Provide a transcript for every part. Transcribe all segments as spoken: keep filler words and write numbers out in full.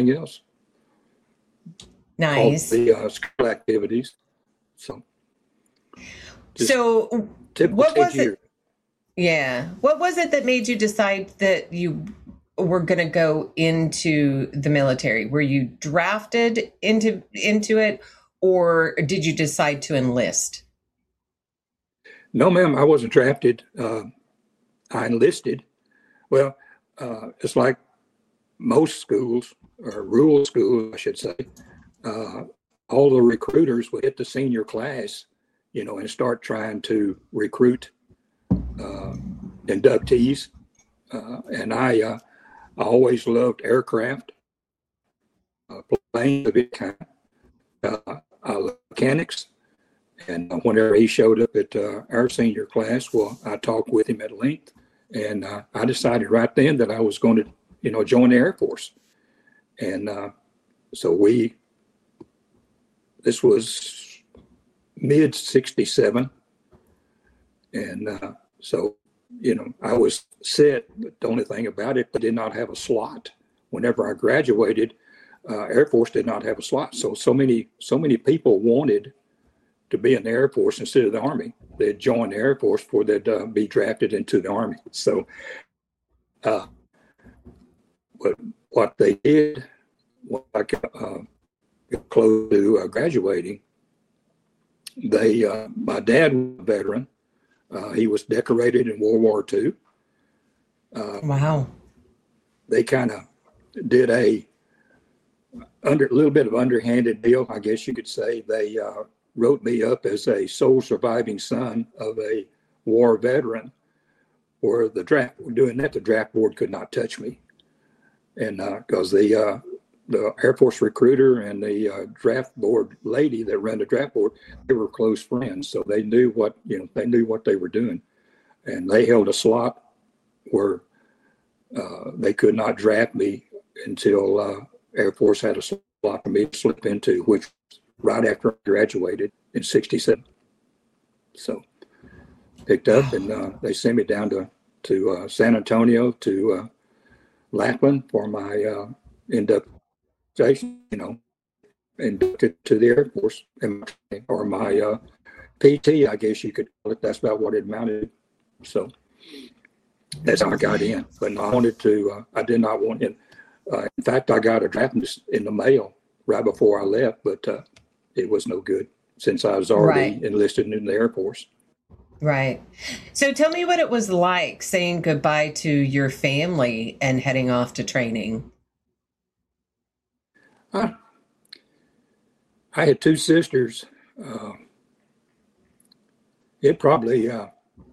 anything else. All Nice. the uh, school activities. So, just So, typical what ten was years. it? Yeah. What was it that made you decide that you were going to go into the military? Were you drafted into into it, or did you decide to enlist? No, ma'am, I wasn't drafted. Uh, I enlisted. Well, uh, it's like most schools, or rural schools, I should say. Uh, all the recruiters would hit the senior class, you know, and start trying to recruit uh, inductees. Uh, and I, uh, I always loved aircraft, uh, planes of any kind. Uh, I love mechanics. And whenever he showed up at uh, our senior class, well, I talked with him at length, and uh, I decided right then that I was going to, you know, join the Air Force. And uh, so we, this was mid sixty-seven, and uh, so you know, I was set. But the only thing about it, I did not have a slot. Whenever I graduated, uh, Air Force did not have a slot. So so many so many people wanted to be in the Air Force instead of the Army. They'd join the Air Force before they'd uh, be drafted into the Army. So, uh, but what they did, when I got, uh, got close to uh, graduating, they, uh, my dad was a veteran. Uh, he was decorated in World War Two. Uh, Wow. they kind of did a under a little bit of underhanded deal, I guess you could say. They uh, wrote me up as a sole surviving son of a war veteran, where the draft, doing that, the draft board could not touch me. And because uh, the, uh, the Air Force recruiter and the uh, draft board lady that ran the draft board, they were close friends. So they knew what, you know, they knew what they were doing. And they held a slot where uh, they could not draft me until uh, Air Force had a slot for me to slip into, which was right after I graduated in sixty-seven. So picked up, and uh, they sent me down to to uh, San Antonio to uh, Lackland for my uh, induction, you know, inducted to the Air Force, or my uh, P T, I guess you could call it. That's about what it amounted. So that's how I got in. But I wanted to. Uh, I did not want in. Uh, in fact, I got a draft in the mail right before I left, but uh, it was no good since I was already Right. enlisted in the Air Force. Right. So tell me what it was like saying goodbye to your family and heading off to training. I, I had two sisters. Uh, it probably uh,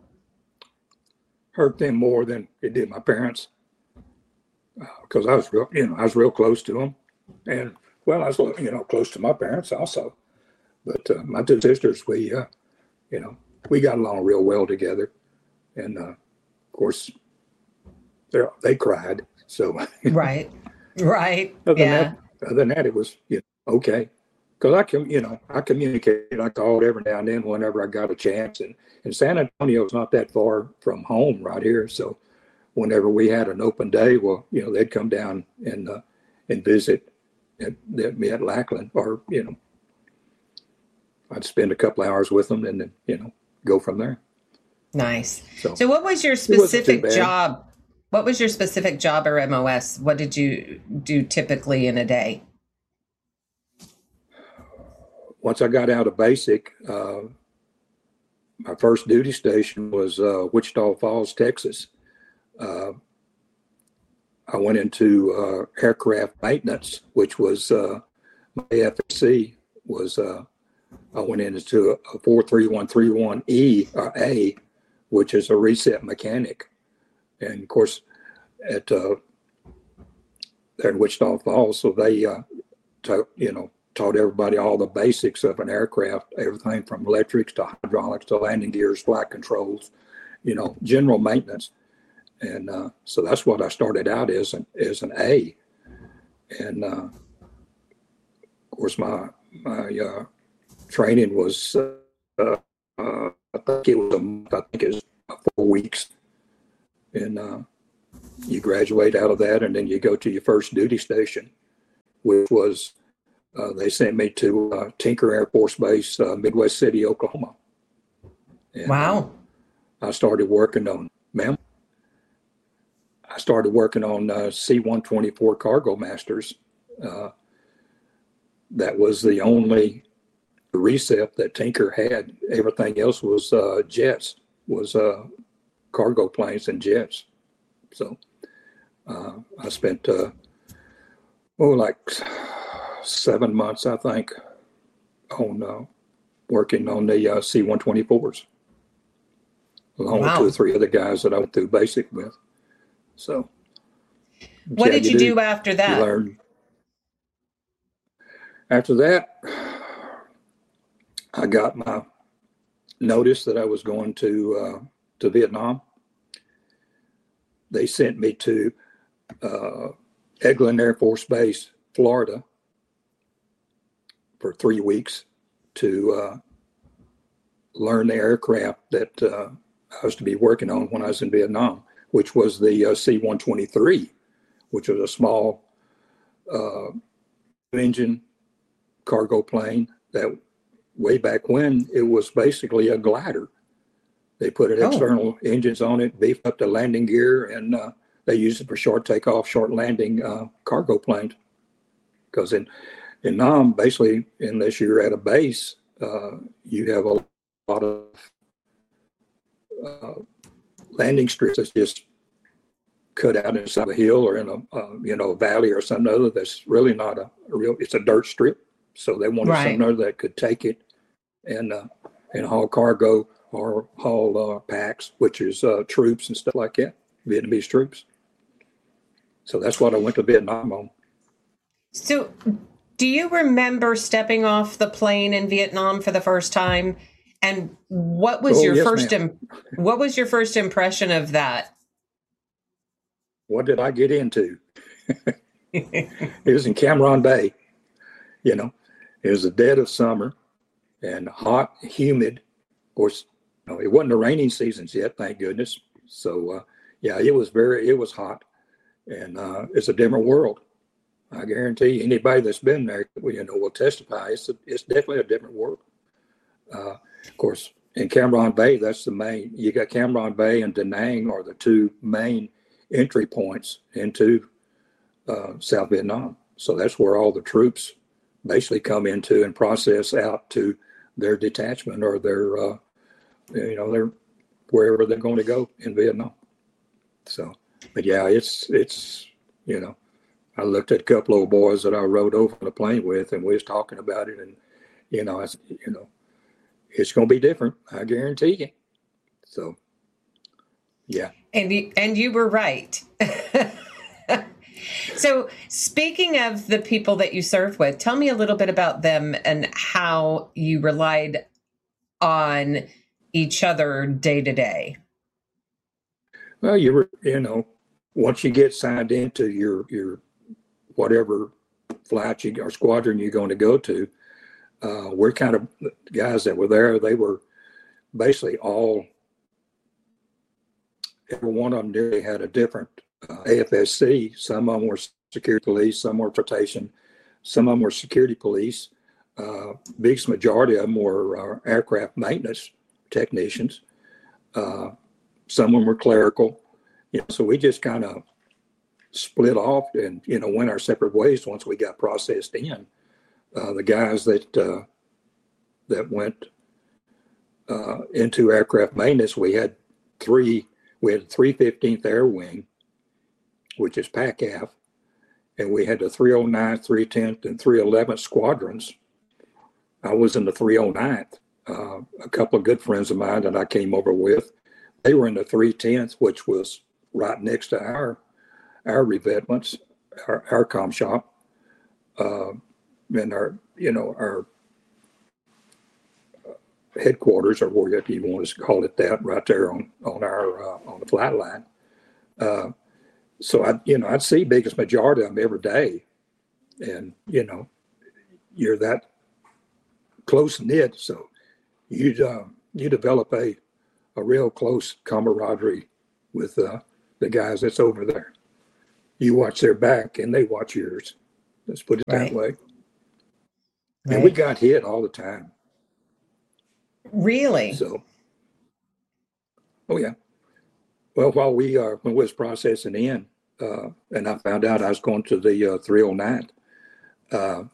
hurt them more than it did my parents, because uh, I was real, you know, I was real close to them, and well, I was, you know, close to my parents also. But uh, my two sisters, we, uh, you know, we got along real well together, and uh, of course, they they cried. So Right. Right. other than Yeah. that, other than that, it was, you know, okay. Because I can, you know, I communicated. I called every now and then whenever I got a chance, and and San Antonio is not that far from home right here. So whenever we had an open day, well, you know, they'd come down and uh, and visit at, at me at Lackland, or you know, I'd spend a couple hours with them, and then you know, go from there. Nice. So So what was your it wasn't too specific bad. job? What was your specific job or M O S? What did you do typically in a day? Once I got out of basic, uh, my first duty station was uh, Wichita Falls, Texas. Uh, I went into uh, aircraft maintenance, which was uh, my A F C was. Uh, I went into a four three one three one E or A, which is a reset mechanic, and of course, at uh, there in Wichita Falls, so they, uh, taught, you know, taught everybody all the basics of an aircraft, everything from electrics to hydraulics to landing gears, flight controls, you know, general maintenance. And uh, so that's what I started out as an as an A, and uh, of course my my uh, training was uh, uh, I think it was a, I think it was four weeks, and uh, you graduate out of that, and then you go to your first duty station, which was, uh, they sent me to uh, Tinker Air Force Base, uh, Midwest City, Oklahoma. And, Wow. uh, I started working on, ma'am, I started working on uh, C one twenty-four Cargo Masters. Uh, that was the only recip that Tinker had. Everything else was uh, jets, was uh, cargo planes and jets. So uh, I spent, uh, oh, like seven months, I think, on uh, working on the uh, C one twenty-fours, along wow. with two or three other guys that I went through basic with. So, what yeah, did you, you do, do after that? You learn. After that, I got my notice that I was going to uh, to Vietnam. They sent me to uh, Eglin Air Force Base, Florida, for three weeks to uh, learn the aircraft that uh, I was to be working on when I was in Vietnam, which was the uh, C one twenty-three, which was a small uh, engine cargo plane that way back when it was basically a glider. They put an external oh. engines on it, beefed up the landing gear, and uh, they used it for short takeoff, short landing uh, cargo planes. Because in, in Nam, basically, unless you're at a base, uh, you have a lot of uh, landing strips that's just cut out inside a hill or in a uh, you know valley or something other that's really not a, a real. It's a dirt strip. So they wanted right. something other that could take it and uh, and haul cargo or haul uh, packs, which is uh, troops and stuff like that, Vietnamese troops. So that's what I went to Vietnam on. So do you remember stepping off the plane in Vietnam for the first time? And what was oh, your yes, first im- what was your first impression of that? What did I get into? It was in Cam Ranh Bay, you know. It was the dead of summer and hot, humid. Of course, you know, it wasn't the raining seasons yet, thank goodness. So, uh, yeah, it was very, it was hot. And uh, it's a different world. I guarantee you, anybody that's been there, you know, will testify. It's a, it's definitely a different world. Uh, of course, in Cam Ranh Bay, that's the main. You got Cam Ranh Bay and Da Nang are the two main entry points into uh, South Vietnam. So that's where all the troops basically come into and process out to their detachment or their, uh, you know, their wherever they're going to go in Vietnam. So, but yeah, it's it's you know, I looked at a couple of boys that I rode over on the plane with, and we was talking about it, and you know, I you know, it's going to be different. I guarantee you. So, yeah. And you, and you were right. So speaking of the people that you served with, tell me a little bit about them and how you relied on each other day to day. Well, you were, you know, once you get signed into your, your whatever flight you, or squadron you're going to go to, uh, we're kind of guys that were there. They were basically all, every one of them nearly had a different Uh, A F S C. Some of them were security police, some were transportation, some of them were security police. Uh, biggest majority of them were uh, aircraft maintenance technicians. Uh, some of them were clerical. You know, so we just kind of split off and, you know, went our separate ways once we got processed in. Uh, the guys that uh, that went uh, into aircraft maintenance, we had three, we had three fifteenth Air Wing, which is PACAF, and we had the three oh ninth, three tenth, and three eleventh squadrons. I was in the three oh ninth. Uh, a couple of good friends of mine that I came over with, they were in the three tenth, which was right next to our our revetments, our, our comm shop, uh, and our, you know, our headquarters, or whatever you want to call it, that right there on on our uh, on the flight line. Uh, So I, you know, I'd see biggest majority of them every day, and you know, you're that close knit, so you uh, you develop a a real close camaraderie with uh, the guys that's over there. You watch their back, and they watch yours. Let's put it Right. that way. Right. And we got hit all the time. Really? So, oh yeah. Well, while we uh, when we was processing in, uh, and I found out I was going to the uh, three oh nine, uh,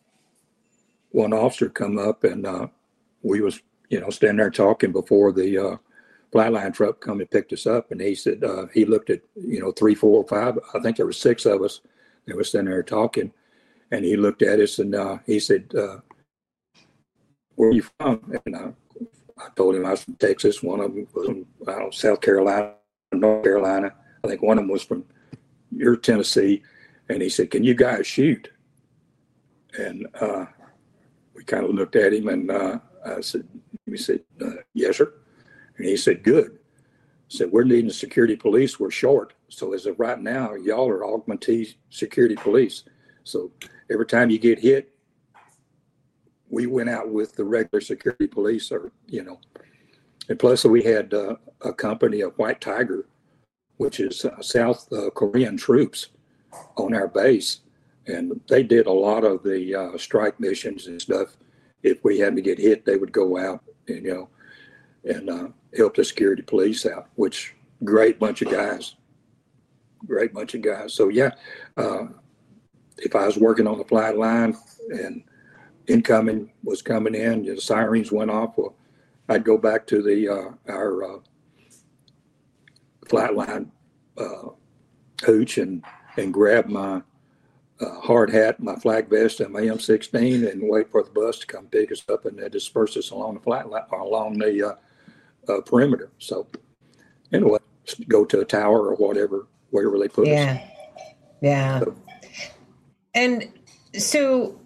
one officer come up and uh, we was you know standing there talking before the uh, flatline truck come and picked us up, and he said uh, he looked at you know three, four, five. I think there were six of us that was standing there talking, and he looked at us and uh, he said, uh, "Where are you from?" And uh, I told him I was from Texas. One of them was from I don't know, South Carolina, North Carolina. I think one of them was from your Tennessee. And he said, "Can you guys shoot?" And uh, we kind of looked at him, and uh, I said, "We said, uh, yes, sir." And he said, "Good." I said, "We're needing security police. We're short. So as of right now, y'all are augmentee security police. So every time you get hit, we went out with the regular security police, or you know." And plus, we had uh, a company, a White Tiger, which is uh, South uh, Korean troops on our base, and they did a lot of the uh, strike missions and stuff. If we had to get hit, they would go out and you know and uh, help the security police out. Which great bunch of guys, great bunch of guys. So yeah, uh, if I was working on the flight line and incoming was coming in, the sirens went off, well, I'd go back to the uh, our uh, flight line uh, hooch and and grab my uh, hard hat, my flag vest, and my M sixteen, and wait for the bus to come pick us up and they disperse us along the flat line, along the uh, uh, perimeter. So anyway, go to a tower or whatever, wherever they put Yeah. us. Yeah. So, And so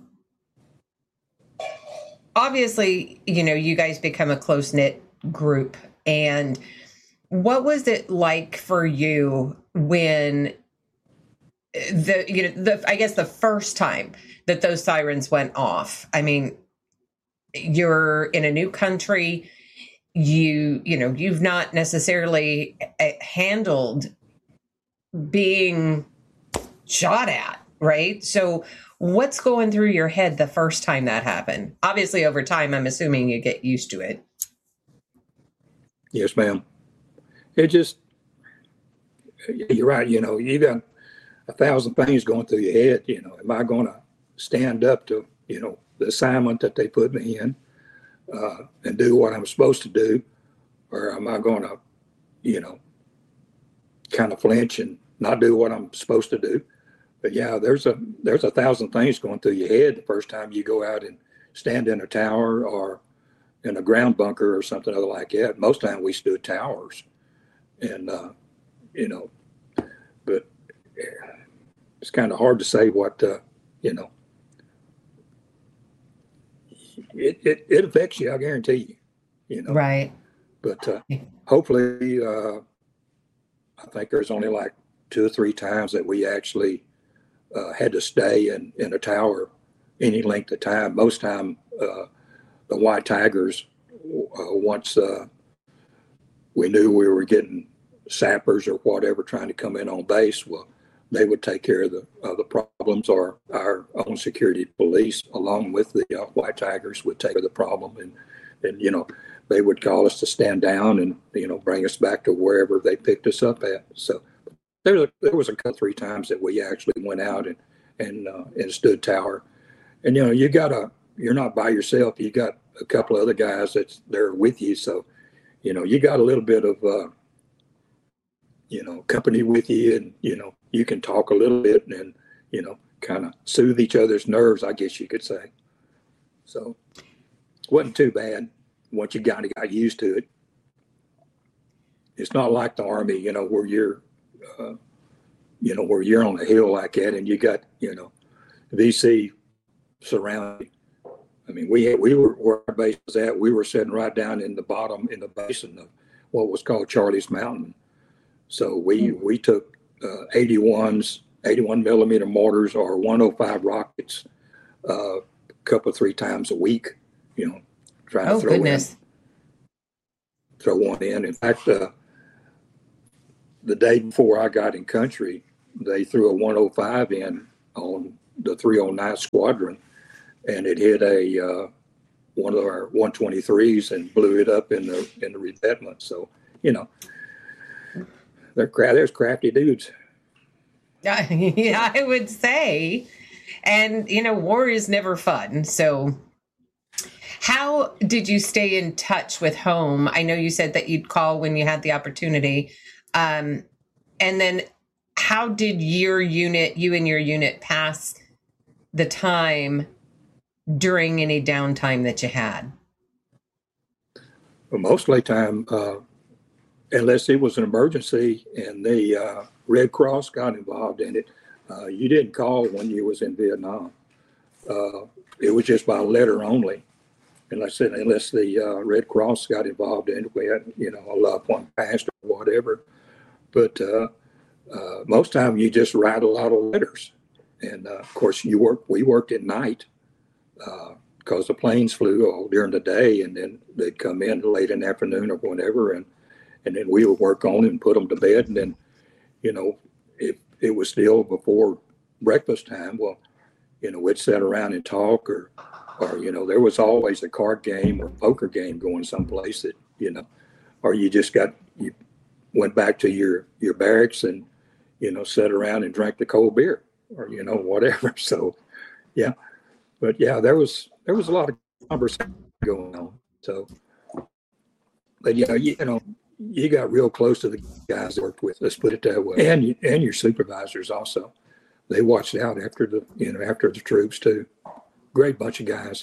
obviously, you know, you guys become a close knit group. And what was it like for you when the, you know, the, I guess the first time that those sirens went off? I mean, you're in a new country, you, you know, you've not necessarily handled being shot at, right? So what's going through your head the first time that happened? Obviously, over time, I'm assuming you get used to it. yes, ma'am. It just, you're right. You know, you got a thousand things going through your head. You know, am I going to stand up to, you know, the assignment that they put me in uh, and do what I'm supposed to do? Or am I going to, you know, kind of flinch and not do what I'm supposed to do? But yeah, there's a there's a thousand things going through your head the first time you go out and stand in a tower or in a ground bunker or something other like that. Most time we stood towers, and uh, you know, but it's kind of hard to say what uh, you know. It, it it affects you, I guarantee you. You know, Right. but uh, hopefully, uh, I think there's only like two or three times that we actually uh, had to stay in, in a tower any length of time. Most time, uh, the White Tigers, uh, once uh, we knew we were getting sappers or whatever trying to come in on base, well, they would take care of the of the problems, or our own security police, along with the uh, White Tigers, would take care of the problem, and and you know they would call us to stand down and you know bring us back to wherever they picked us up at. So there was a, there was a couple three times that we actually went out and and uh, and stood tower, and you know you gotta you're not by yourself. You got a couple of other guys that's there with you, so you know you got a little bit of uh, you know company with you, and you know you can talk a little bit and you know kind of soothe each other's nerves, I guess you could say. So it wasn't too bad once you got got used to it. It's not like the Army, you know, where you're, uh, you know, where you're on a hill like that, and you got, you know, V C surrounding. I mean, we we were where our base was at. We were sitting right down in the bottom in the basin of what was called Charlie's Mountain. So we we took uh, eighty-ones, eighty-one millimeter mortars or one oh five rockets uh, a couple three times a week. You know, trying Oh, to throw goodness. in, throw one in. In fact, uh, the day before I got in country, they threw a one oh five in on the three oh nine Squadron, and it hit a uh, one of our one twenty-threes and blew it up in the in the revetment. So, you know, they're cra- there's crafty dudes. Yeah, I would say. And, you know, war is never fun. So how did you stay in touch with home? I know you said that you'd call when you had the opportunity. Um, and then how did your unit, you and your unit, pass the time during any downtime that you had? Well, mostly time, uh, unless it was an emergency and the uh, Red Cross got involved in it, uh, you didn't call when you was in Vietnam. Uh, it was just by letter only. And like I said, unless the uh, Red Cross got involved in it, we had, you know, a loved one passed or whatever. But uh, uh, most time you just write a lot of letters. And uh, of course, you work. We worked at night because uh, the planes flew all during the day, and then they'd come in late in the afternoon or whenever, and and then we would work on it and put them to bed. And then, you know, if it was still before breakfast time, well, you know, we'd sit around and talk, or or you know, there was always a card game or poker game going someplace that, you know, or you just got you went back to your your barracks and, you know, sat around and drank the cold beer or, you know, whatever. So yeah, but yeah, there was there was a lot of conversation going on. So, but you know, you, you know, you got real close to the guys I worked with. Let's put it that way, and and your supervisors also. They watched out after the you know after the troops too. Great bunch of guys.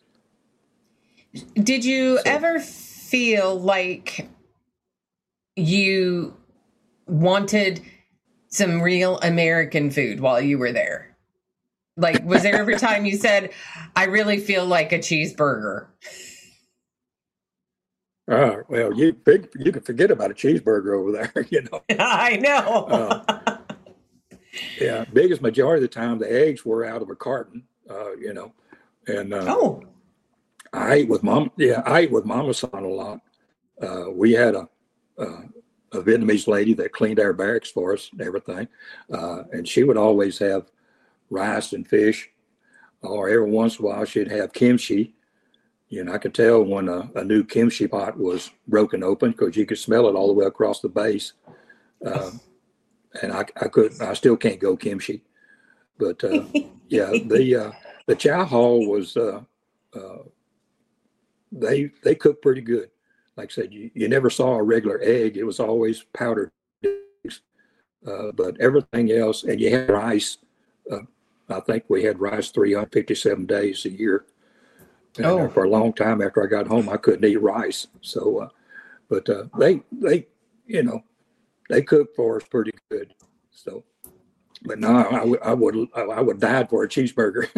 Did you so, ever feel like you wanted some real American food while you were there? Like, was there every time you said, I really feel like a cheeseburger? Uh, well, you big, you can forget about a cheeseburger over there, you know. I know. uh, yeah, biggest majority of the time, the eggs were out of a carton, uh, you know. And uh, oh, I ate with mom. Yeah, I ate with Mama San a lot. Uh, we had a, uh, a Vietnamese lady that cleaned our barracks for us and everything, uh, and she would always have rice and fish, or every once in a while she'd have kimchi. You know, I could tell when a, a new kimchi pot was broken open because you could smell it all the way across the base. Uh, and I, I could, I still can't go kimchi, but uh, yeah, the uh, the chow hall was uh, uh, they they cooked pretty good. Like I said, you, you never saw a regular egg; it was always powdered eggs. Uh, but everything else, and you had rice. Uh, I think we had rice three hundred fifty-seven days a year. And oh. For a long time after I got home, I couldn't eat rice. So, uh, but uh, they, they, you know, they cooked for us pretty good. So, but no, I, w- I would, I would die for a cheeseburger.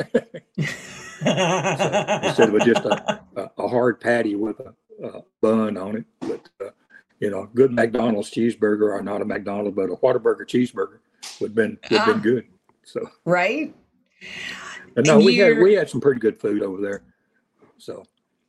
So, instead of just a, a, a hard patty with a, a bun on it. But, uh, you know, good McDonald's cheeseburger, or not a McDonald's, but a Whataburger cheeseburger would have been, would have ah, been good. So, right. But no, we had, we had some pretty good food over there. So,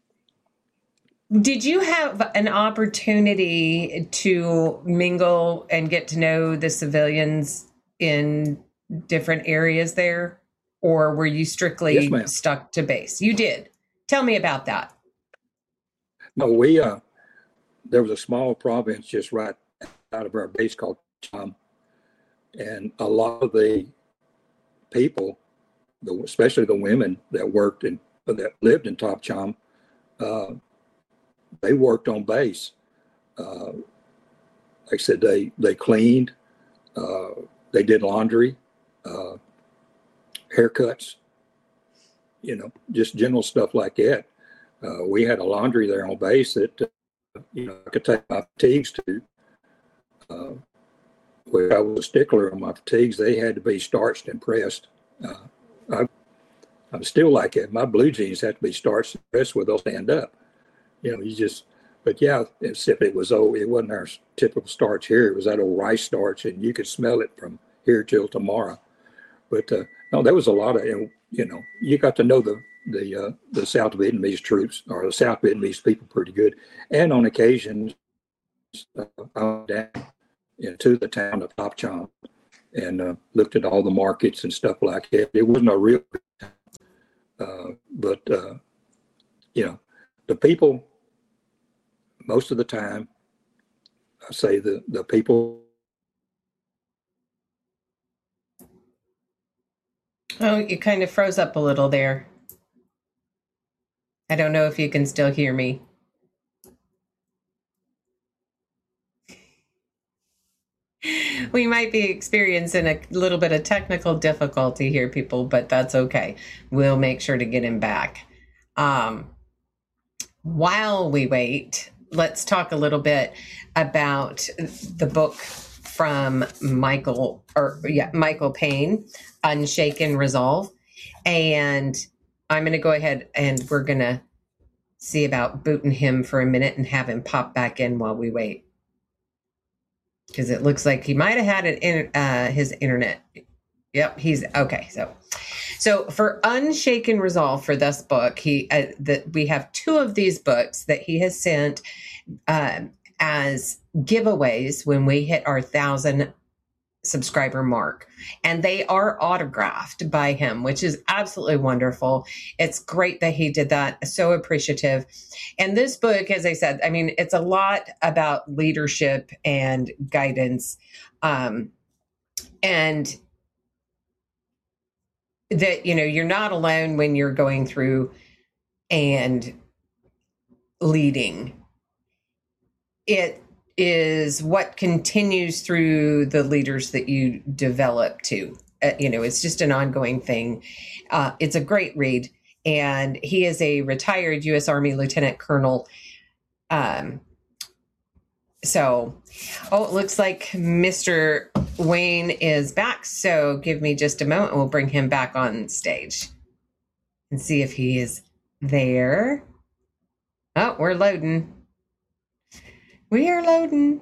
did you have an opportunity to mingle and get to know the civilians in different areas there, or were you strictly yes, stuck to base? You did. Tell me about that. No, we uh, there was a small province just right out of our base called Cham, and a lot of the people, the, especially the women that worked in that lived in Top Cham, uh, they worked on base. Uh, like I said, they they cleaned, uh, they did laundry, uh, haircuts, you know, just general stuff like that. Uh, we had a laundry there on base that, uh, you know, I could take my fatigues to. Uh, where I was a stickler on my fatigues, they had to be starched and pressed. Uh, I I'm still like that. My blue jeans have to be starched and pressed where they'll stand up. You know, you just, but yeah, if it was old, it wasn't our typical starch here. It was that old rice starch, and you could smell it from here till tomorrow. But uh, no, there was a lot of, you know, you got to know the the uh, the South Vietnamese troops or the South Vietnamese people pretty good. And on occasion, uh, I went down, you know, to the town of Top Cham and uh, looked at all the markets and stuff like that. It wasn't a real, uh, but uh, you know, the people, most of the time, I say the the people. Oh, you kind of froze up a little there. I don't know if you can still hear me. We might be experiencing a little bit of technical difficulty here, people, but that's okay. We'll make sure to get him back. Um, while we wait, let's talk a little bit about the book from Michael, or yeah, Michael Payne, Unshaken Resolve. And I'm going to go ahead and we're going to see about booting him for a minute and have him pop back in while we wait. Because it looks like he might have had it in uh, his internet. Yep, he's okay. So, so for Unshaken Resolve, for this book, he uh, that we have two of these books that he has sent uh, as giveaways when we hit our thousand subscriber mark, and they are autographed by him, which is absolutely wonderful. It's great that he did that. So appreciative. And this book, as I said, I mean, it's a lot about leadership and guidance, um, and that, you know, you're not alone when you're going through and leading. It is what continues through the leaders that you develop to. Uh, you know, it's just an ongoing thing. Uh, it's a great read. And he is a retired U S Army Lieutenant Colonel. Um, so, oh, it looks like Mister Wayne is back. So give me just a moment. We'll bring him back on stage and see if he is there. Oh, we're loading. We are loading.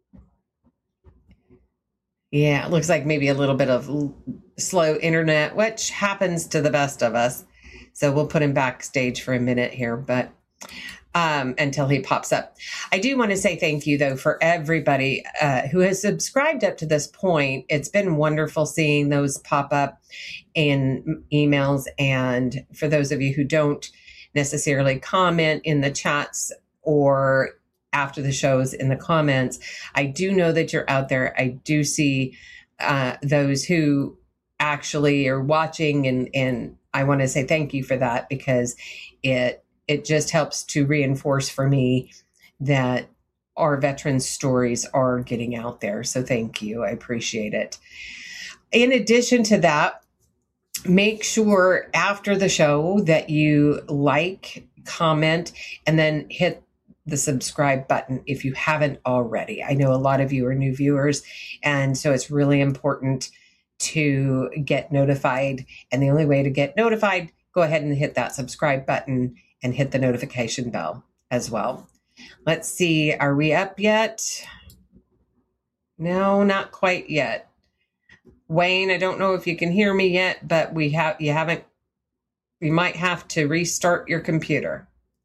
Yeah, it looks like maybe a little bit of slow internet, which happens to the best of us. So we'll put him backstage for a minute here, but um, until he pops up. I do want to say thank you, though, for everybody uh, who has subscribed up to this point. It's been wonderful seeing those pop up in emails. And for those of you who don't necessarily comment in the chats or after the shows in the comments, I do know that you're out there. I do see uh, those who actually are watching, and and I want to say thank you for that, because it it just helps to reinforce for me that our veterans' stories are getting out there. So thank you. I appreciate it. In addition to that, make sure after the show that you like, comment, and then hit the subscribe button if you haven't already. I know a lot of you are new viewers, and so it's really important to get notified. And the only way to get notified, go ahead and hit that subscribe button and hit the notification bell as well. Let's see, are we up yet? No, not quite yet. Wayne, I don't know if you can hear me yet, but we have you haven't, we might have to restart your computer.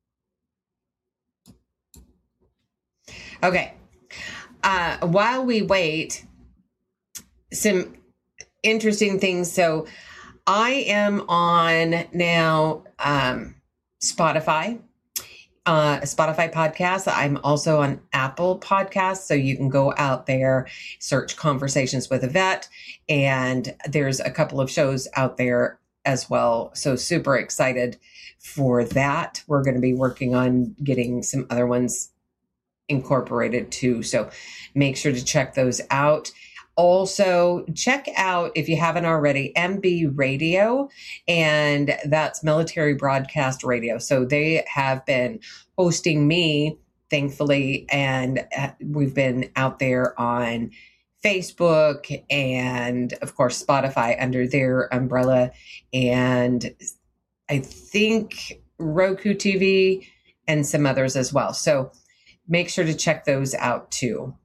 Okay. Uh, while we wait, some interesting things. So I am on now um, Spotify, uh, Spotify podcasts. I'm also on Apple Podcasts. So you can go out there, search Conversations with a Vet, and there's a couple of shows out there as well. So super excited for that. We're going to be working on getting some other ones incorporated too. So make sure to check those out. Also, check out, if you haven't already, M B Radio, and that's Military Broadcast Radio. So they have been hosting me, thankfully, and we've been out there on Facebook and, of course, Spotify under their umbrella, and I think Roku T V and some others as well. So make sure to check those out too.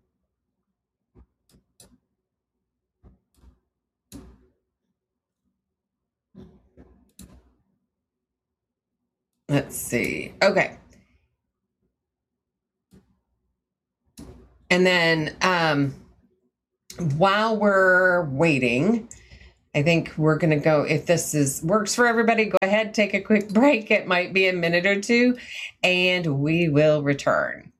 Let's see. Okay. And then um, while we're waiting, I think we're going to go, if this is works for everybody, go ahead, take a quick break. It might be a minute or two, and we will return.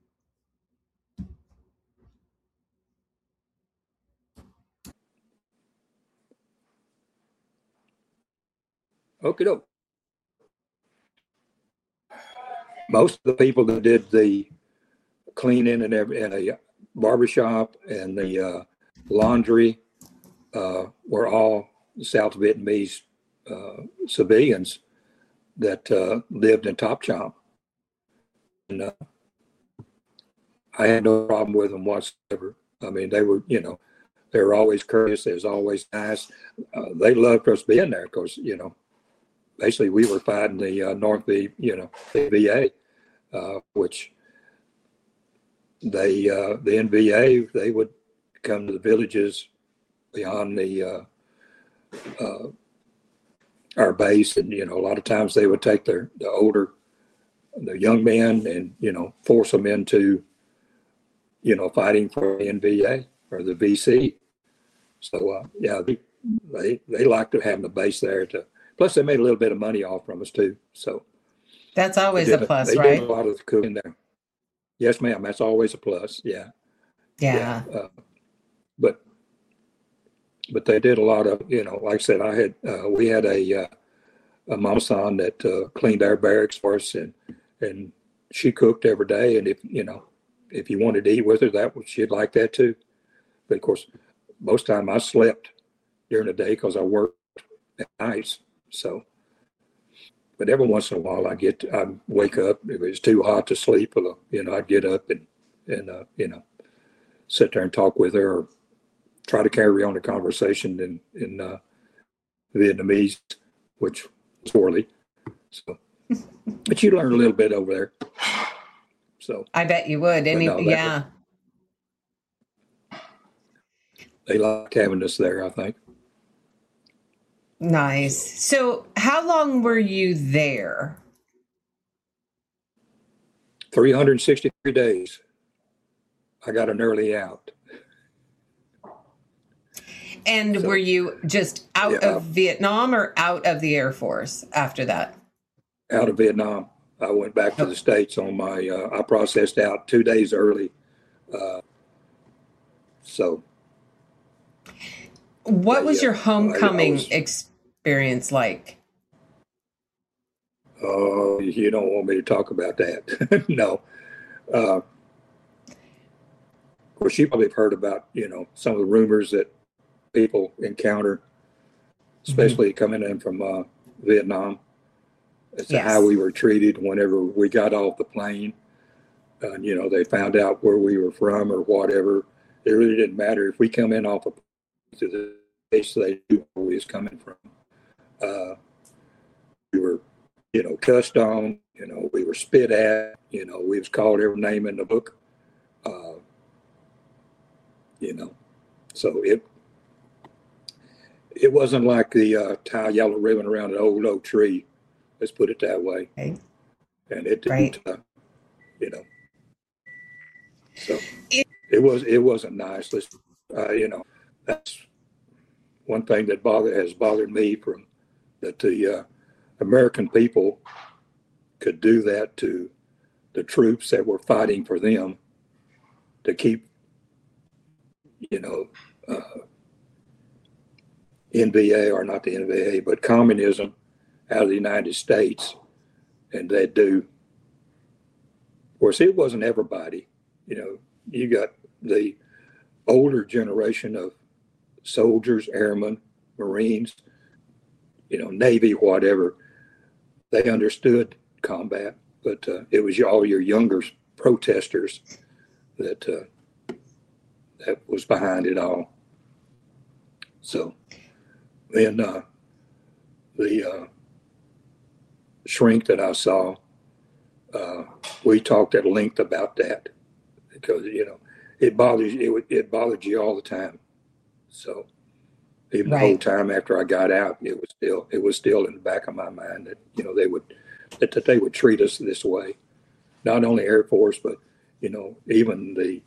Okay, doke. Most of the people that did the cleaning and every and a barbershop and the uh, laundry uh, were all South Vietnamese uh, civilians that uh, lived in Top Chop. And uh, I had no problem with them whatsoever. I mean, they were, you know, they were always courteous. They was always nice. Uh, they loved us being there because, you know, basically we were fighting the uh, North V, you know, the V A, uh, which they, uh, the N V A, they would come to the villages beyond the, uh, uh, our base. And, you know, a lot of times they would take their, the older, the young men and, you know, force them into, you know, fighting for the N V A or the V C. So, uh, yeah, they, they, they liked to have the base there to, plus they made a little bit of money off from us too. So that's always a plus, they right? did a lot of the cooking there. Yes, ma'am. That's always a plus. Yeah. Yeah. yeah. Uh, but, but they did a lot of, you know, like I said, I had, uh, we had a, uh, a mama san that uh, cleaned our barracks for us, and, and she cooked every day. And if, you know, if you wanted to eat with her, that she'd like that too. But of course, most time I slept during the day because I worked at nights. So, but every once in a while I get, I wake up. If it's too hot to sleep, you know, I'd get up and, and, uh, you know, sit there and talk with her or try to carry on a conversation in, in, uh, Vietnamese, which was poorly. So, but you learn a little bit over there. So I bet you would. Any, no, yeah. They liked having us there, I think. Nice. So how long were you there? three hundred sixty-three days. I got an early out. And so, were you just out yeah, of Vietnam or out of the Air Force after that? Out of Vietnam. I went back to the States on my, uh, I processed out two days early. Uh, so. What was yeah, your homecoming was, experience like? Oh, uh, you don't want me to talk about that. No. Uh, of course, you probably have heard about, you know, some of the rumors that people encounter, especially mm-hmm. coming in from uh, Vietnam, as to yes. how we were treated whenever we got off the plane. And, you know, they found out where we were from or whatever. It really didn't matter. If we come in off the to the base, they knew where we was coming from. Uh, we were, you know, cussed on, you know, we were spit at, you know, we was called every name in the book. Uh, you know, so it, it wasn't like the uh, tie yellow ribbon around an old oak tree. Let's put it that way. Okay. And it didn't, right. uh, you know, so it, it was, it wasn't nice. Let's, uh, you know, that's one thing that bother has bothered me, from that the uh, American people could do that to the troops that were fighting for them to keep, you know, uh, N V A, or not the N V A, but communism out of the United States. And they do. Of course, it wasn't everybody. You know, you got the older generation of soldiers, airmen, Marines, you know, Navy, whatever. They understood combat, but uh, it was all your younger protesters that uh, that was behind it all. So then uh, the uh, shrink that I saw, uh, we talked at length about that, because, you know, it bothers you, it, it bothered you all the time. So even right. the whole time after I got out, it was still, it was still in the back of my mind that, you know, they would, that, that they would treat us this way. Not only Air Force, but, you know, even the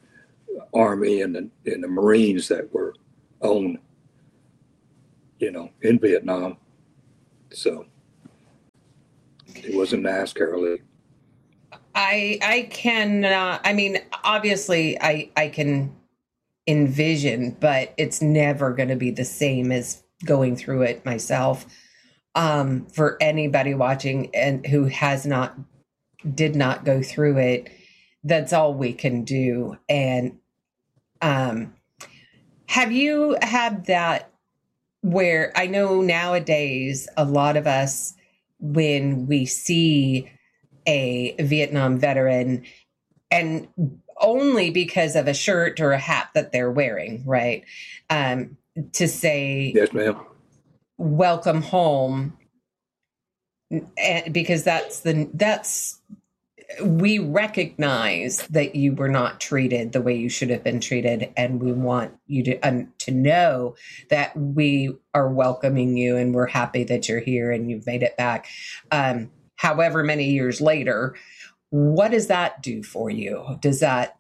Army and the, and the Marines that were on, you know, in Vietnam. So it was a NASCAR league. I I can uh, I mean obviously I I can envision, but it's never going to be the same as going through it myself. Um, for anybody watching and who has not did not go through it, that's all we can do. And um, have you had that where I know nowadays a lot of us, when we see a Vietnam veteran, and only because of a shirt or a hat that they're wearing, right? Um, to say, yes, ma'am, welcome home, and because that's the that's we recognize that you were not treated the way you should have been treated, and we want you to um, to know that we are welcoming you and we're happy that you're here and you've made it back. Um, however many years later, what does that do for you? Does that?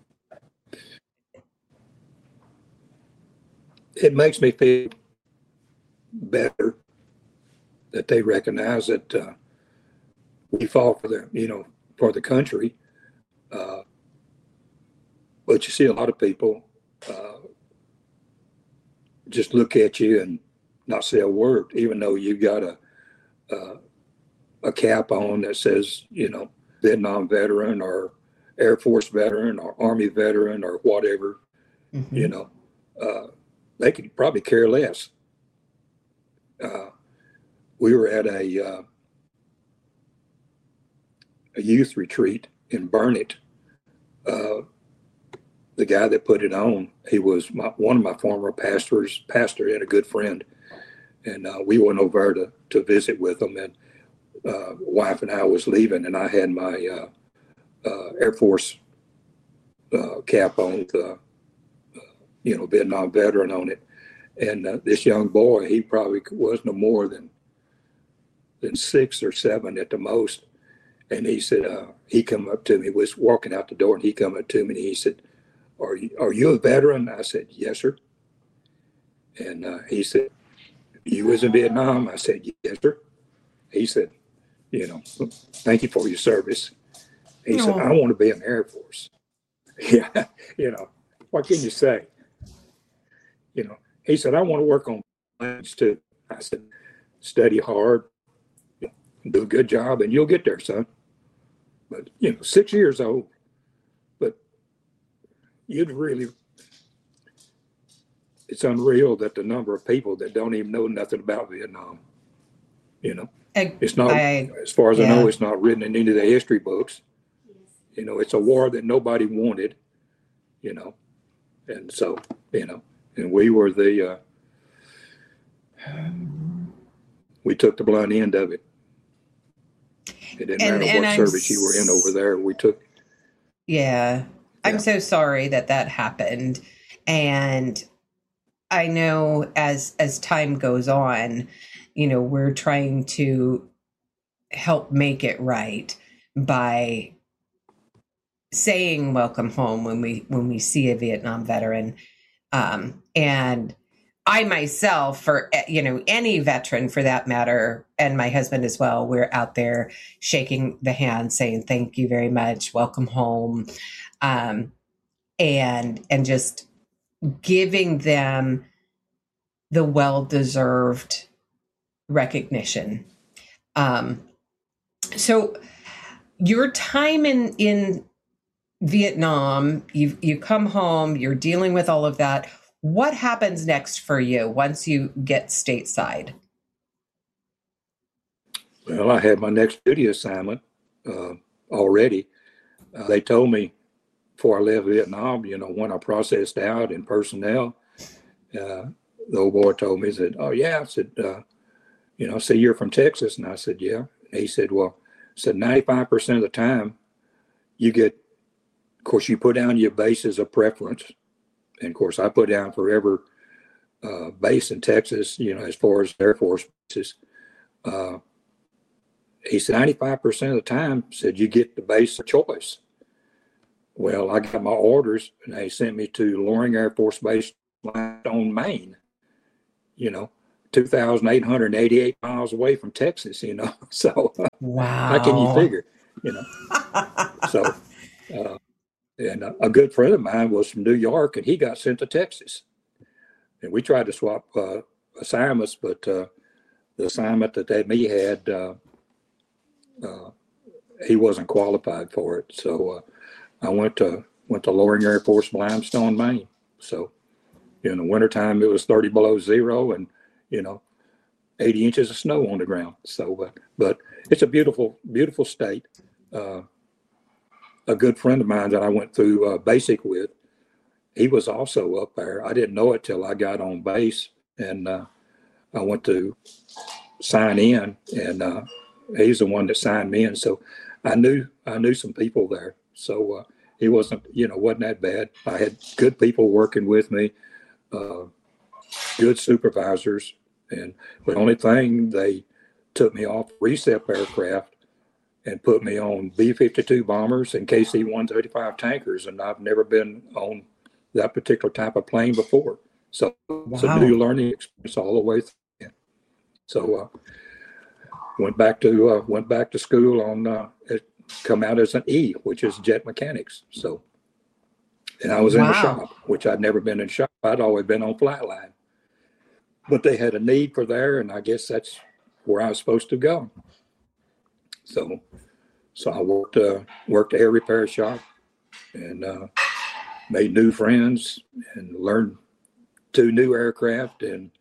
It makes me feel better that they recognize that uh, we fought for the, you know, for the country. Uh, but you see a lot of people uh, just look at you and not say a word, even though you've got a uh, a cap on that says, you know, Vietnam veteran or Air Force veteran or Army veteran or whatever. Mm-hmm. You know, uh, they could probably care less. Uh, we were at a uh, a youth retreat in Burnett. Uh, the guy that put it on, he was my, one of my former pastors, pastor and a good friend. And uh, we went over there to, to visit with him. And uh, wife and I was leaving, and I had my uh, uh, Air Force uh, cap on with, uh, you know, Vietnam veteran on it. And uh, this young boy, he probably was no more than than six or seven at the most. And he said, uh, he come up to me, was walking out the door, and he come up to me and he said, are you, are you a veteran? I said, yes, sir. And uh, he said, you was in Vietnam? I said, yes, sir. He said, you know, thank you for your service. He no. said, I want to be in the Air Force. Yeah, you know, what can you say? You know, he said, I want to work on planes too. I said, study hard, do a good job, and you'll get there, son. But, you know, six years old, but you'd really, it's unreal that the number of people that don't even know nothing about Vietnam, you know, I, it's not, I, as far as yeah. I know, it's not written in any of the history books. You know, it's a war that nobody wanted, you know, and so, you know, and we were the, uh, we took the blunt end of it. It didn't and, matter what I'm service you were in over there. We took. Yeah. I'm yeah. so sorry that that happened. And I know as, as time goes on, you know, we're trying to help make it right by saying welcome home when we, when we see a Vietnam veteran. Um, and I myself, for, you know, any veteran for that matter, and my husband as well, we're out there shaking the hand, saying, thank you very much. Welcome home. Um, and, and just giving them the well-deserved recognition. Um, so your time in, in Vietnam, you you come home, you're dealing with all of that. What happens next for you once you get stateside? Well, I had my next duty assignment uh, already. Uh, they told me before I left Vietnam, you know, when I processed out in personnel, uh, the old boy told me, he said, oh, yeah. I said, uh, you know, I said, you're from Texas. And I said, yeah. And he said, well, I said, ninety-five percent of the time you get, of course, you put down your bases of preference. And of course, I put down forever uh, base in Texas, you know, as far as Air Force bases. Uh, he said ninety-five percent of the time said you get the base of choice. Well, I got my orders and they sent me to Loring Air Force Base, Limestone, Maine, you know, two thousand eight hundred eighty-eight miles away from Texas, you know. So how can you Wow. figure, you know? So, uh, and a, a good friend of mine was from New York and he got sent to Texas. And we tried to swap uh, assignments, but uh, the assignment that they, me had, uh, uh, he wasn't qualified for it. So uh, I went to went to Loring Air Force, Limestone, Maine. So in the wintertime, it was thirty below zero and, you know, eighty inches of snow on the ground. So, uh, but it's a beautiful, beautiful state. Uh, a good friend of mine that I went through uh, basic with, he was also up there. I didn't know it till I got on base and uh, I went to sign in and uh, he's the one that signed me in. So I knew, I knew some people there. So uh, he wasn't, you know, wasn't that bad. I had good people working with me, uh, good supervisors. And the only thing, they took me off recep aircraft and put me on B fifty-two bombers and K C one thirty-five tankers. And I've never been on that particular type of plane before. So it's a new Wow. learning experience all the way through. So uh, went back to uh, went back to school on uh, it come out as an E, which is jet mechanics. So, and I was in the Wow. shop, which I'd never been in shop. I'd always been on flatline, but they had a need for there, and I guess that's where I was supposed to go. So, so I worked uh, worked air repair shop and uh, made new friends and learned two new aircraft and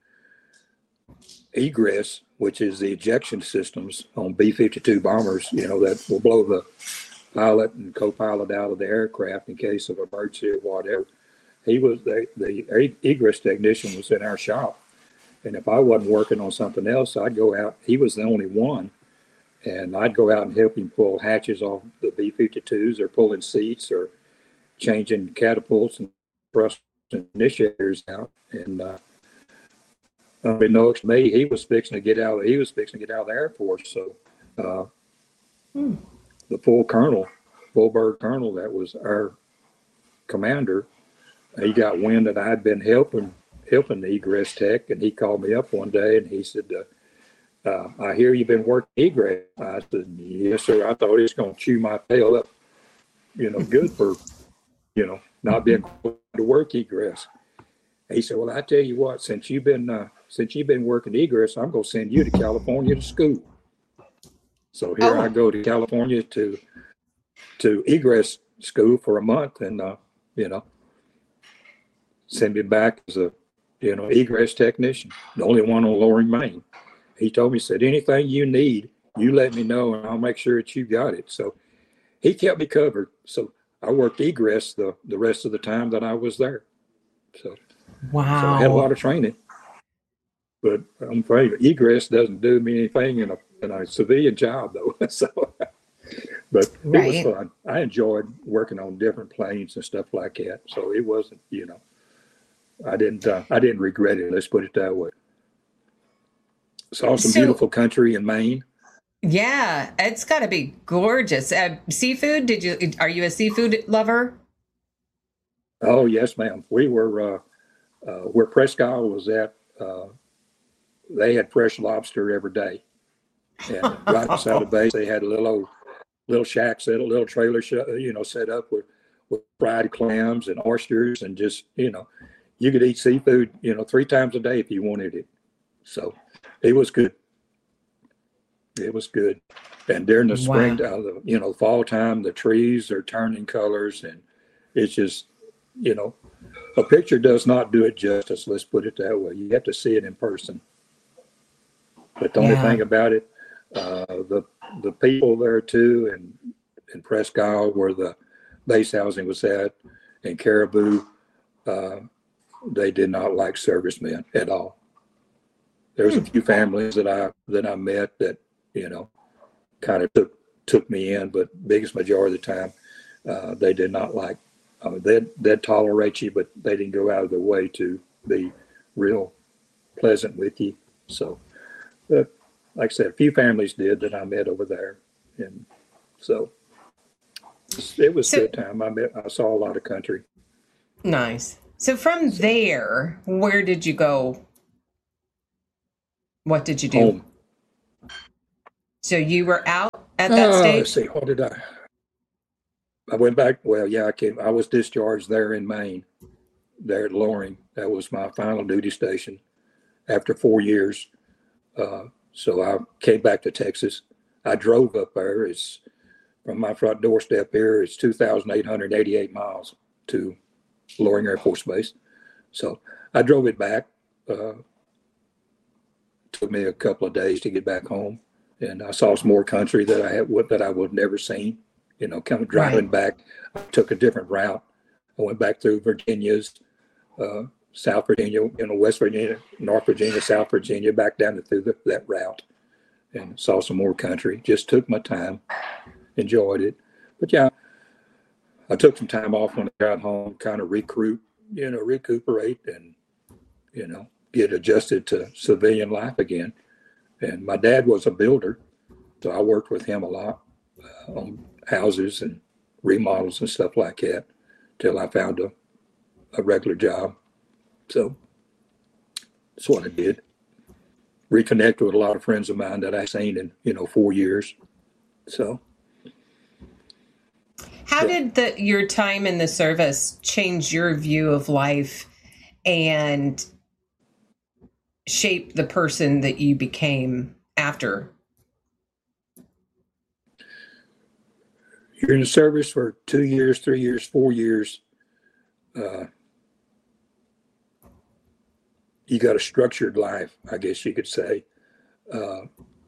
egress, which is the ejection systems on B fifty-two bombers, you know, that will blow the pilot and co-pilot out of the aircraft in case of emergency or whatever. He was the, the egress technician was in our shop. And if I wasn't working on something else, I'd go out. He was the only one. And I'd go out and help him pull hatches off the B fifty-twos or pulling seats or changing catapults and thrust initiators out. And uh, unbeknownst to me, he was fixing to get out. He was fixing to get out of the Air Force. So uh, Hmm. the full colonel, full bird colonel, that was our commander. He got wind that I'd been helping helping the egress tech, and he called me up one day and he said, uh, uh, "I hear you've been working egress." I said, "Yes, sir." I thought he was going to chew my tail up, you know, good for, you know, not being able to work egress. He said, "Well, I tell you what, since you've been uh, since you've been working egress, I'm going to send you to California to school." So here I Oh, go to California to to egress school for a month, and uh, you know, send me back as a you know egress technician, the only one on Loring, Maine. He told me, said, "Anything you need, you let me know, and I'll make sure that you got it." So he kept me covered. So I worked egress the the rest of the time that I was there. So so I had a lot wow. of training. But I'm afraid egress doesn't do me anything in a in a civilian job though. So, but it was Right. fun. I enjoyed working on different planes and stuff like that. So it wasn't, you know, I didn't uh, I didn't regret it. Let's put it that way. Saw some So, beautiful country in Maine. yeah, it's got to be gorgeous. Uh, seafood? Did you? Are you a seafood lover? Oh yes, ma'am. We were uh, uh, where Presque Isle was at. Uh, they had fresh lobster every day, and right beside the base, they had a little old little shack set, a little trailer, sh- you know, set up with, with fried clams and oysters and just, you know, you could eat seafood, you know, three times a day if you wanted it. So it was good. It was good. And during the spring, Wow. uh, the, you know, fall time, the trees are turning colors and it's just, you know, a picture does not do it justice. Let's put it that way. You have to see it in person. But the only Yeah. thing about it, uh, the the people there too, and in Presque Isle where the base housing was at, in Caribou, uh, they did not like servicemen at all. There was a Hmm. few families that I that I met that you know kind of took took me in, but biggest majority of the time uh, they did not like. I mean, they'd they'd tolerate you, but they didn't go out of their way to be real pleasant with you. So, uh, like I said, a few families did that I met over there, and so It was a So good time. I met, I saw a lot of country. nice. So from there, where did you go? What did you do? Home. So you were out at that Oh, let's stage? see. What did I? I went back. Well, yeah, I came. I was discharged there in Maine, there at Loring. That was my final duty station after four years. Uh, so I came back to Texas. I drove up there. It's from my front doorstep here. It's two thousand eight hundred eighty-eight miles to Loring Air Force Base. So I drove it back. Uh, took me a couple of days to get back home, and I saw some more country that I had that I would never seen. You know, kind of driving Right. back, I took a different route. I went back through Virginia's, uh, South Virginia, you know, West Virginia, North Virginia, South Virginia, back down to through the, that route, and saw some more country. Just took my time, enjoyed it. But yeah, I took some time off when I got home, kind of recruit, you know, recuperate, and you know, get adjusted to civilian life again. And my dad was a builder, so I worked with him a lot uh, on houses and remodels and stuff like that till I found a, a regular job. So that's what I did. Reconnected with a lot of friends of mine that I seen in, you know, four years. So How yeah. did the your time in the service change your view of life and shape the person that you became after? You're in the service for two years, three years, four years. Uh, you got a structured life, I guess you could say. Uh,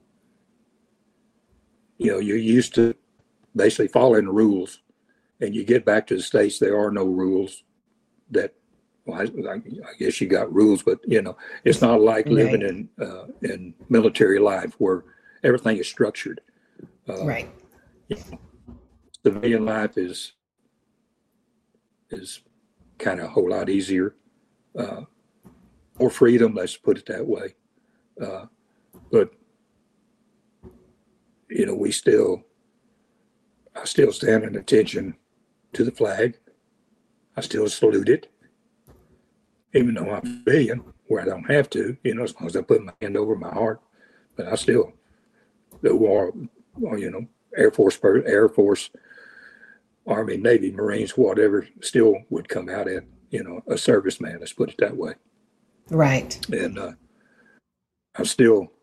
you know, you're used to basically following the rules, and you get back to the States, there are no rules that, well, I, I guess you got rules, but you know, it's not like living Right. in, uh, in military life where everything is structured. Uh, Right. Civilian life is, is kind of a whole lot easier, uh, more freedom, let's put it that way. Uh, but, you know, we still, I still stand in attention to the flag. I still salute it, even though I'm civilian, where I don't have to, you know, as long as I put my hand over my heart. But I still, the war, well, you know, Air Force, Air Force, Army, Navy, Marines, whatever, still would come out at, you know, a serviceman, let's put it that way. Right. And uh, I'm still,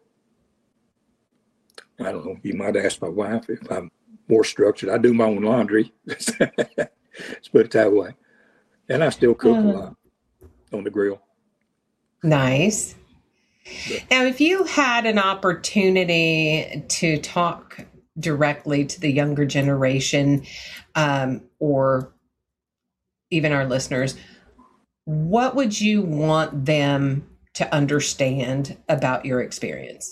I don't know, you might ask my wife if I'm more structured. I do my own laundry, let's put it that way. And I still cook a Uh, lot on the grill. nice. But Now, if you had an opportunity to talk directly to the younger generation, um, or even our listeners, what would you want them to understand about your experience?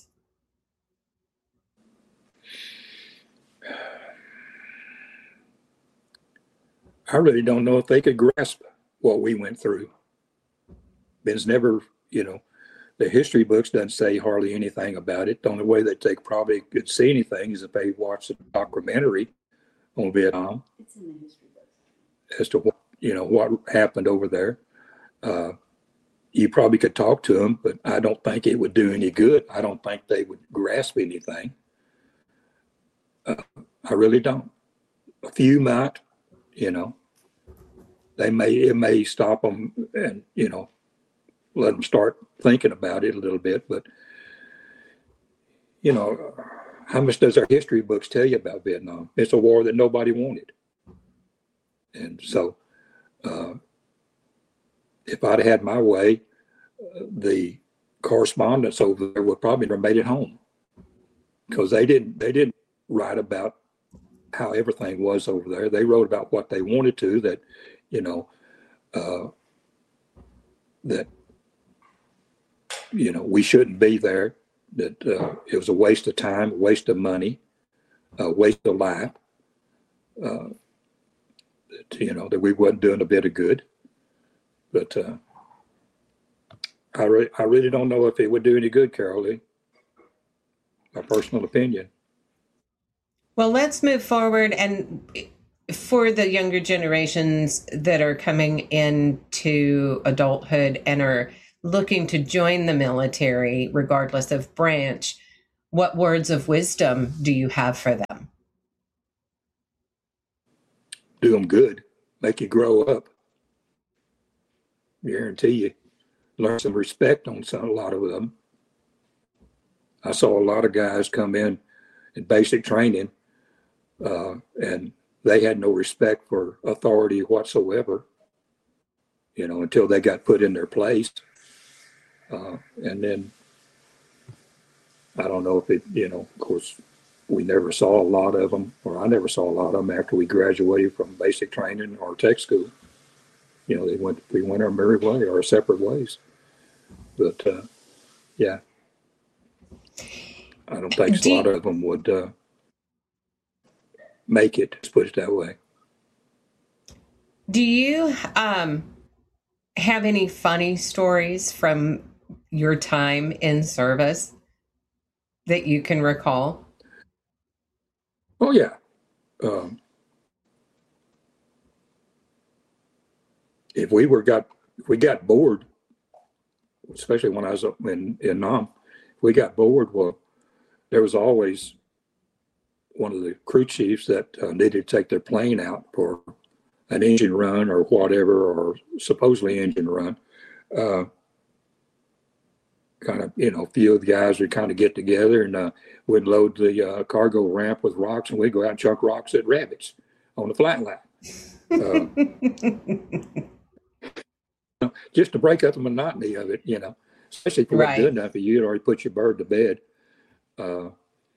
I really don't know if they could grasp what we went through. Ben's never, you know, the history books doesn't say hardly anything about it. The only way that they probably could see anything is if they watched a documentary on Vietnam as to what, you know, what happened over there. Uh, you probably could talk to them, but I don't think it would do any good. I don't think they would grasp anything. Uh, I really don't. A few might, you know, they may, it may stop them and, you know, let them start thinking about it a little bit. But, you know, how much does our history books tell you about Vietnam? It's a war that nobody wanted. And so uh, if I'd had my way, uh, the correspondents over there would probably have made it home, because they didn't, they didn't write about how everything was over there. They wrote about what they wanted to, that, you know, uh, that, you know, we shouldn't be there, that uh, it was a waste of time, a waste of money, a waste of life, uh, that, you know, that we wasn't doing a bit of good. But uh, I, re- I really don't know if it would do any good, Carol Lee, my personal opinion. Well, let's move forward. And for the younger generations that are coming into adulthood and are looking to join the military, regardless of branch, what words of wisdom do you have for them? Do them good, make you grow up. Guarantee you learn some respect on some, a lot of them. I saw a lot of guys come in in basic training, uh, and they had no respect for authority whatsoever, you know, until they got put in their place. Uh, and then I don't know if it, you know, of course, we never saw a lot of them, or I never saw a lot of them after we graduated from basic training or tech school. You know, they went, we went our merry way, our separate ways. But uh, yeah, I don't think Do a lot you, of them would uh, make it, let's put it that way. do you um, have any funny stories from your time in service that you can recall? Oh yeah. Um, if we were got, if we got bored, especially when I was up in, in Nam, if we got bored, well, there was always one of the crew chiefs that uh, needed to take their plane out for an engine run or whatever, or supposedly engine run. Uh, kind of, you know, a few of the guys would kind of get together and uh, we'd load the uh, cargo ramp with rocks, and we'd go out and chuck rocks at rabbits on the flat line. Uh, just to break up the monotony of it, you know, especially if it wasn't Right. good enough for you, you'd already put your bird to bed. Uh,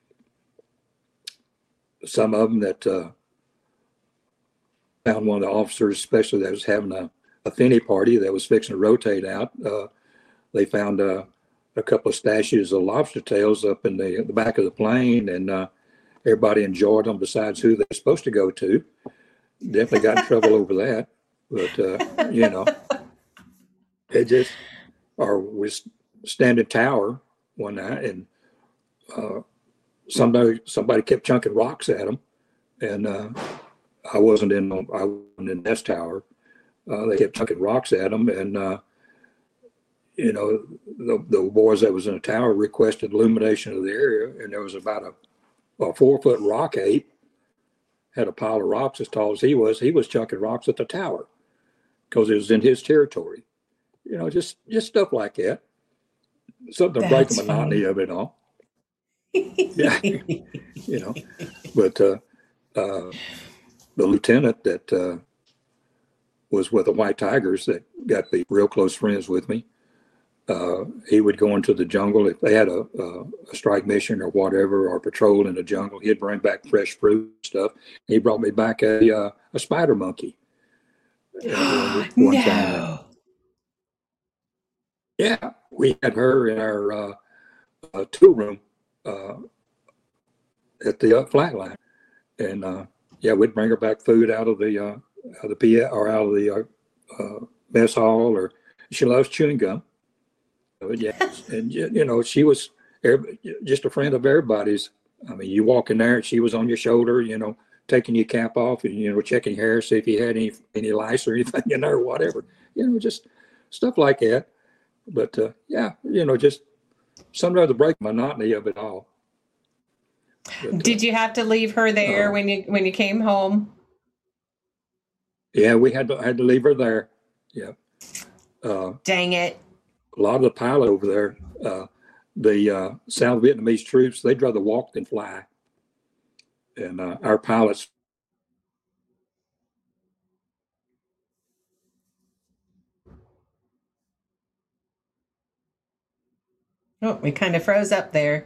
some of them that uh, found one of the officers, especially that was having a, a finny party that was fixing to rotate out. Uh, they found uh, a couple of stashes of lobster tails up in the, the back of the plane, and uh, everybody enjoyed them besides who they're supposed to go to. Definitely got in trouble over that. But, uh, you know, it just, or was standing tower one night, and uh, somebody somebody kept chunking rocks at them, and uh, I wasn't in I wasn't in this tower. Uh, they kept chunking rocks at them, and uh, you know, the, the boys that was in the tower requested illumination of the area, and there was about a, a four foot rock ape had a pile of rocks as tall as he was. He was chunking rocks at the tower because it was in his territory. You know, just just stuff like that. Something to break the That's monotony funny. of it all. Yeah, you know. But uh, uh, the lieutenant that uh, was with the White Tigers that got to be real close friends with me, uh, he would go into the jungle if they had a, a, a strike mission or whatever, or patrol in the jungle. He'd bring back fresh fruit and stuff. He brought me back a uh, a spider monkey uh, one time. And, No. yeah, we had her in our uh, uh, tool room uh, at the uh, flat line, and uh, yeah, we'd bring her back food out of the uh, out of the P or out of the uh, uh, mess hall, or she loves chewing gum. But yeah, and you know, she was just a friend of everybody's. I mean, you walk in there and she was on your shoulder, you know, taking your cap off and, you know, checking your hair, see if you had any any lice or anything in there or whatever, you know, just stuff like that. But uh, yeah, you know, just something to break the monotony of it all. But, Did uh, you have to leave her there uh, when you when you came home? yeah, we had to had to leave her there. Yeah, uh, Dang it. a lot of the pilot over there, uh, the uh, South Vietnamese troops, they'd rather walk than fly, and uh, our pilots. Oh, we kind of froze up there.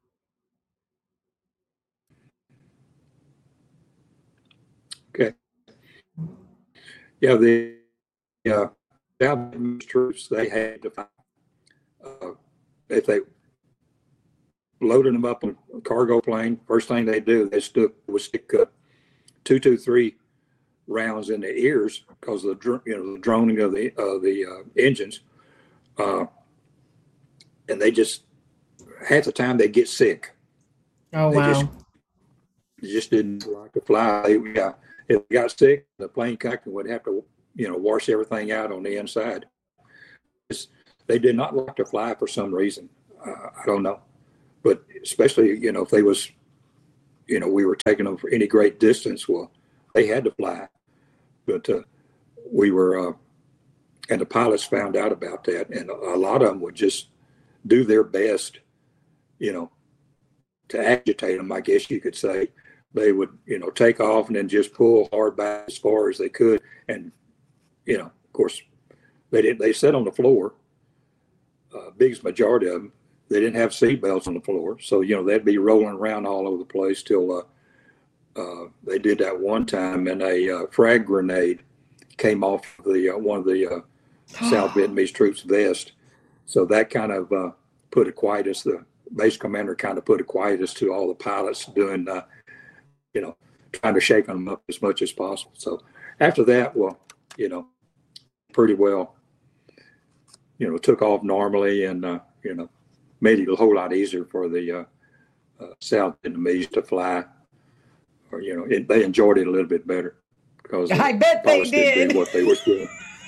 Okay, yeah, the uh, South Vietnamese troops, they had to fly. Uh, if they loaded them up on a cargo plane, first thing they do, they stood was stick uh, two two three rounds in their ears because of the you know the droning of the of the uh, engines, uh, and they just half the time they get sick. Oh, They just wow. just didn't like to fly. They, yeah, if they got sick, the plane captain would have to, you know, wash everything out on the inside. It's, they did not like to fly for some reason. Uh, I don't know, but especially, you know, if they was, you know, we were taking them for any great distance, well, they had to fly. But uh, we were, uh, and the pilots found out about that, and a lot of them would just do their best, you know, to agitate them, I guess you could say. They would, you know, take off and then just pull hard back as far as they could. And, you know, of course, they didn't, they sat on the floor, uh, biggest majority of them. They didn't have seat belts on the floor. So, you know, they'd be rolling around all over the place till uh, uh, they did that one time, and a uh, frag grenade came off the uh, one of the uh, South Vietnamese troops' vest. So that kind of uh, put a quietus, the base commander kind of put a quietus to all the pilots doing, uh, you know, trying to shake them up as much as possible. So after that, well, you know, pretty well, you know, took off normally, and, uh, you know, made it a whole lot easier for the uh, uh, South Vietnamese to fly. Or, you know, it, they enjoyed it a little bit better because I bet they did. did what they were doing.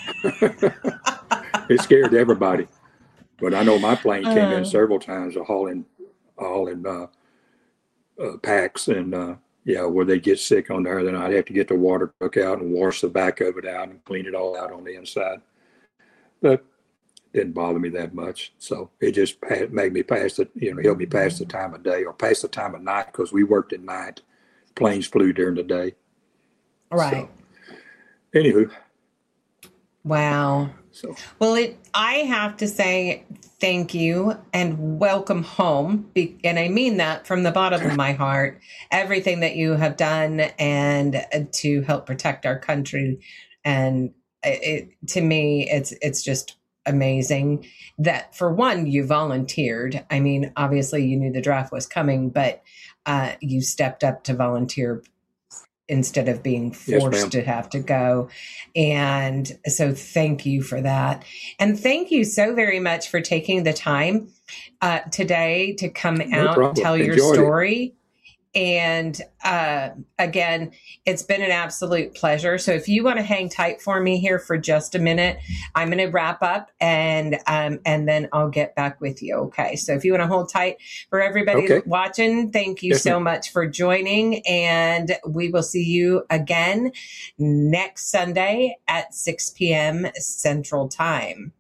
It scared everybody. But I know my plane came uh, in several times hauling, hauling uh, uh, packs, and uh, yeah, where they get sick on there, then I'd have to get the water truck out and wash the back of it out and clean it all out on the inside. But didn't bother me that much. So it just made me pass the, you know, help me pass the time of day or pass the time of night, because we worked at night. Planes flew during the day. Right. So, anywho. Wow. So. Well, it, I have to say thank you and welcome home. And I mean that from the bottom of my heart. Everything that you have done and to help protect our country. And it, to me, it's it's just amazing that, for one, you volunteered. I mean, obviously you knew the draft was coming, but uh, you stepped up to volunteer instead of being forced yes, to have to go. And so thank you for that. And thank you so very much for taking the time uh, today to come no out, problem. tell Enjoyed your story. It. And uh, again, it's been an absolute pleasure. So if you want to hang tight for me here for just a minute, I'm going to wrap up and um, and then I'll get back with you. Okay. So if you want to hold tight for everybody okay. watching, thank you yes, so ma'am. much for joining. And we will see you again next Sunday at six p.m. Central Time.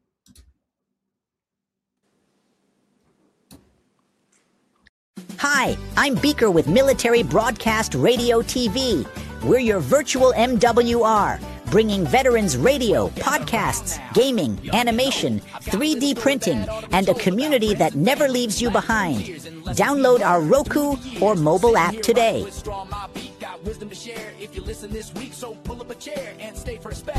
Hi, I'm Beaker with Military Broadcast Radio T V. We're your virtual M W R, bringing veterans radio, podcasts, gaming, animation, three D printing, and a community that never leaves you behind. Download our Roku or mobile app today.